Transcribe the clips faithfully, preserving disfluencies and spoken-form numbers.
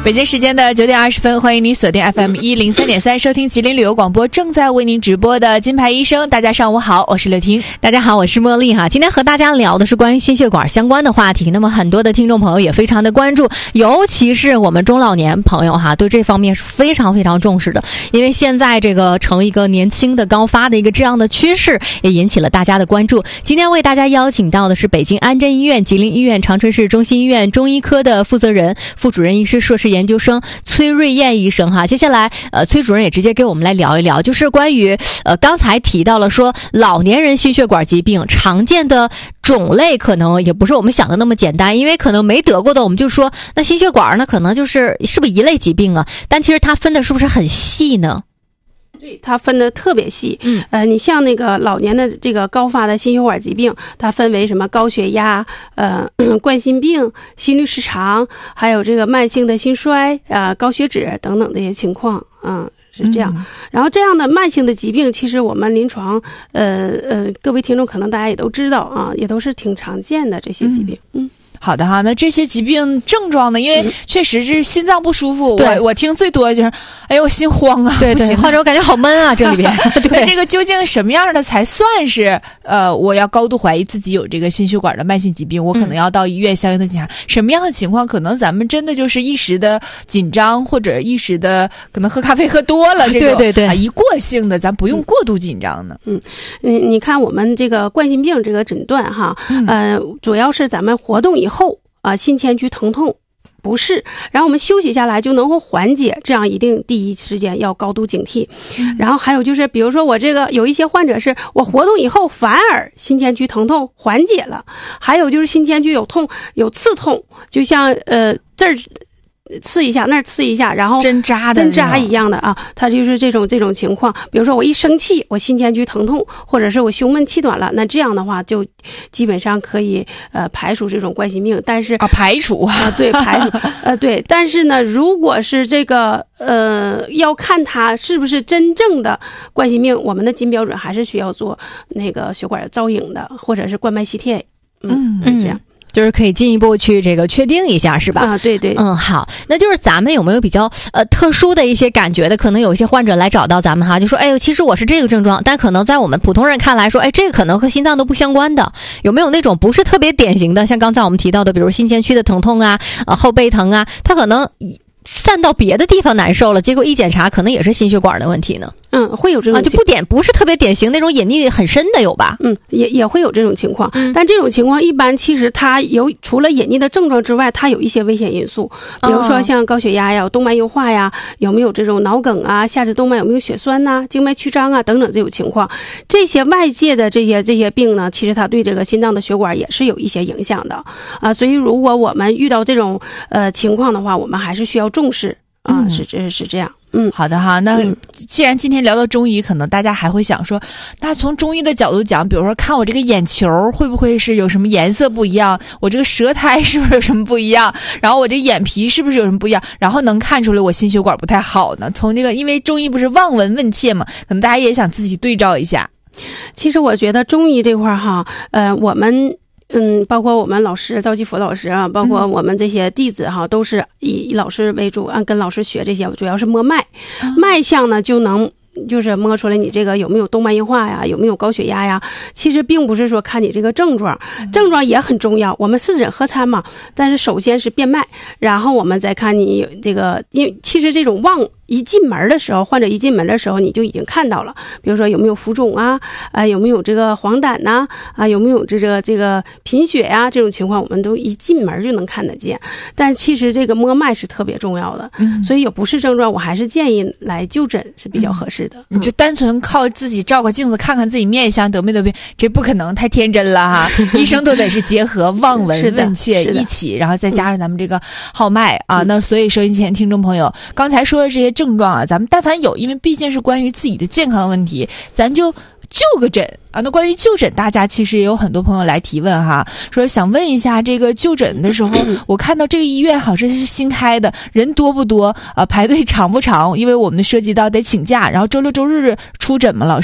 北京时间的九点二十分，欢迎你锁定 F M 一零三点三，收听吉林旅游广播正在为您直播的金牌医生。大家上午好，我是刘婷。 大家好，我是茉莉哈。今天和大家聊的是关于心血管相关的话题。那么很多的听众朋友也非常的关注，尤其是我们中老年朋友哈，对这方面是非常非常重视的。因为现在这个成一个年轻的高发的一个这样的趋势，也引起了大家的关注。今天为大家邀请到的是北京安贞医院、吉林医院、长春市中心医院中医科的负责人、副主任医师、硕士研究生崔瑞燕医生哈。接下来呃，崔主任也直接给我们来聊一聊，就是关于呃刚才提到了说老年人心血管疾病常见的种类可能也不是我们想的那么简单，因为可能没得过的我们就说那心血管呢可能就是是不是一类疾病啊，但其实它分的是不是很细呢？ 对，它分的特别细。 嗯， 呃，你像那个老年的这个高发的心血管疾病，它分为什么高血压、呃冠心病、心律失常，还有这个慢性的心衰、啊、呃、高血脂等等这些情况，嗯。是这样， 嗯、 然后这样的慢性的疾病，其实我们临床，呃呃，各位听众可能大家也都知道啊，也都是挺常见的这些疾病，嗯。嗯好的哈，那这些疾病症状呢？因为确实是心脏不舒服， 嗯、 我我听最多就是，哎呦，我心慌啊， 对对，患者我感觉好闷啊，这里边。对， 这个究竟什么样的才算是呃，我要高度怀疑自己有这个心血管的慢性疾病，我可能要到医院相应的检查。嗯、什么样的情况可能咱们真的就是一时的紧张，或者一时的可能喝咖啡喝多了这种， 对对对， 啊，一过性的，咱不用过度紧张呢。 嗯嗯，你看我们这个冠心病这个诊断哈，嗯、呃，主要是咱们活动以后。啊，心前区疼痛不适，然后我们休息下来就能够缓解，这样一定第一时间要高度警惕。嗯、然后还有就是，比如说我这个有一些患者是我活动以后反而心前区疼痛缓解了，还有就是心前区有痛有刺痛，就像呃这儿。刺一下那儿刺一下，然后针扎的针扎一样的啊，它就是这种这种情况。比如说我一生气，我心前区疼痛，或者是我胸闷气短了，那这样的话就基本上可以呃排除这种冠心病。但是啊排除啊对排除呃对，但是呢，如果是这个呃要看它是不是真正的冠心病，我们的金标准还是需要做那个血管造影的，或者是冠脉吸贴。嗯，是这样。 就是可以进一步去这个确定一下，是吧？ 啊，对对， 嗯，好，那就是咱们有没有比较呃特殊的一些感觉的？可能有一些患者来找到咱们哈，就说，哎呦，其实我是这个症状，但可能在我们普通人看来说，哎，这个可能和心脏都不相关的。有没有那种不是特别典型的，像刚才我们提到的，比如心前区的疼痛啊，呃，后背疼啊，它可能散到别的地方难受了，结果一检查可能也是心血管的问题呢？ 嗯，会有这种啊，就不点不是特别典型那种隐匿很深的有吧？ 嗯，也也会有这种情况， 嗯、 但这种情况一般其实它有除了隐匿的症状之外，它有一些危险因素，比如说像高血压呀、动脉硬化呀，有没有这种脑梗啊、下肢动脉有没有血栓呐、静脉曲张啊等等这种情况，这些外界的这些这些病呢，其实它对这个心脏的血管也是有一些影响的啊，所以如果我们遇到这种呃情况的话，我们还是需要重视啊，嗯、是这是这样。嗯， 好的哈。那既然今天聊到中医，可能大家还会想说，那从中医的角度讲，比如说看我这个眼球会不会是有什么颜色不一样，我这个舌苔是不是有什么不一样，然后我这眼皮是不是有什么不一样，然后能看出来我心血管不太好呢？从这个，因为中医不是望闻问切嘛，可能大家也想自己对照一下。 其实我觉得中医这块哈，呃，我们。嗯，包括我们老师赵继福老师啊，包括我们这些弟子哈，都是以以老师为主，按跟老师学这些，主要是摸脉，脉象呢就能就是摸出来你这个有没有动脉硬化呀，有没有高血压呀。其实并不是说看你这个症状，症状也很重要，我们四诊合参嘛。但是首先是辨脉，然后我们再看你这个，因为其实这种望。一进门的时候，患者一进门的时候，你就已经看到了，比如说有没有浮肿啊，啊、呃、有没有这个黄疸呐、啊，啊有没有这个这个贫血呀、啊，这种情况我们都一进门就能看得见。但其实这个摸脉是特别重要的，嗯、所以有不适症状，我还是建议来就诊是比较合适的。 你、嗯、就单纯靠自己照个镜子看看自己面相得没得病，这不可能，太天真了哈。医生都得是结合望闻问切一起，然后再加上咱们这个号脉、嗯、啊。那所以收音机前听众朋友，刚才说的这些症状啊，咱们但凡有，因为毕竟是关于自己的健康问题，咱就就个诊啊。那关于就诊，大家其实也有很多朋友来提问哈，说想问一下这个就诊的时候，我看到这个医院好像是新开的，人多不多啊？排队长不长？因为我们涉及到得请假，然后周六周日出诊吗？老师？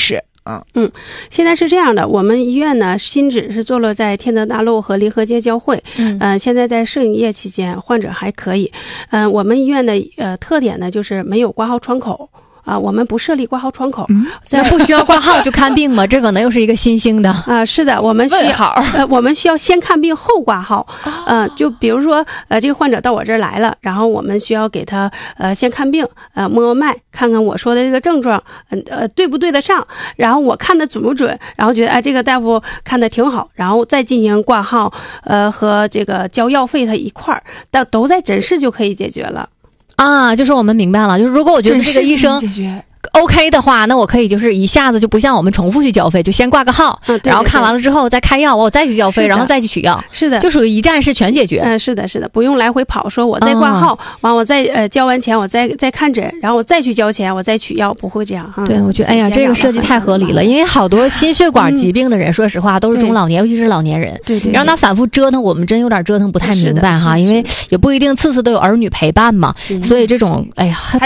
嗯嗯，现在是这样的，我们医院呢新址是坐落在天德大路和临河街交汇。嗯，呃，现在在摄影业期间，患者还可以。嗯、呃，我们医院的呃特点呢就是没有挂号窗口。啊，我们不设立挂号窗口， 嗯，那不需要挂号就看病吗？这可能又是一个新兴的啊。是的，我们需要呃，我们需要先看病后挂号。呃，就比如说呃，这个患者到我这儿来了，然后我们需要给他呃先看病，呃摸摸脉，看看我说的这个症状，呃呃对不对得上，然后我看的准不准，然后觉得哎、呃、这个大夫看的挺好，然后再进行挂号，呃和这个交药费他一块儿，但都在诊室就可以解决了。 啊，就是我们明白了，就是如果我觉得这个医生OK 的话，那我可以就是一下子就不像我们重复去交费，就先挂个号， 嗯、对对对， 然后看完了之后再开药，我再去交费，然后再去取药， 是的， 就属于一站式全解决。 嗯、呃，是的，是的，不用来回跑，说我再挂号，完、哦、我再呃交完钱，我再再看诊，然后我再去交钱，我再取药，不会这样。嗯、 对，我觉得哎呀，这个设计太合理了，因为好多心血管疾病的人，嗯、说实话都是中老年，尤其是老年人， 对 对, 对， 让他反复折腾，我们真有点折腾不太明白哈，因为也不一定次次都有儿女陪伴嘛，嗯、所以这种哎呀。